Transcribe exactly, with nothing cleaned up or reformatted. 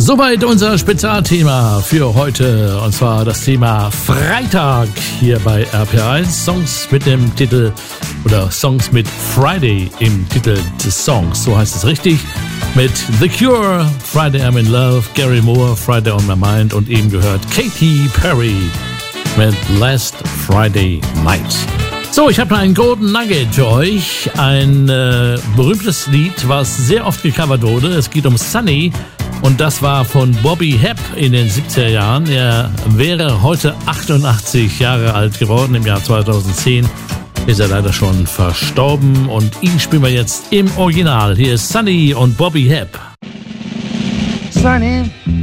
Soweit unser Spezialthema für heute, und zwar das Thema Freitag hier bei R P R eins. Songs mit dem Titel, oder Songs mit Friday im Titel des Songs, so heißt es richtig, mit The Cure, Friday I'm in Love, Gary Moore, Friday on My Mind und eben gehört Katy Perry mit Last Friday Night. So, ich habe noch einen Golden Nugget für euch, ein äh, berühmtes Lied, was sehr oft gecovert wurde. Es geht um Sunny und das war von Bobby Hebb in den siebziger Jahren. Er wäre heute achtundachtzig Jahre alt geworden, im Jahr zweitausendzehn ist er leider schon verstorben und ihn spielen wir jetzt im Original. Hier ist Sunny und Bobby Hebb. Sunny,